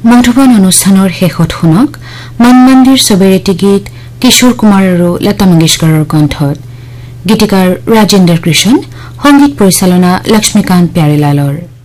মধুবন অনুষ্ঠানৰ শেষত শুনক মন মন্দিৰ সবেৰেটি গীত কিশোৰ কুমাৰ আৰু লতা মংগেশকাৰৰ কণ্ঠত গীতিকাৰ ৰাজেন্দ্ৰ কৃষ্ণ সংগীত পৰিচালনা লক্ষ্মীকান্ত প্যাৰেলালৰ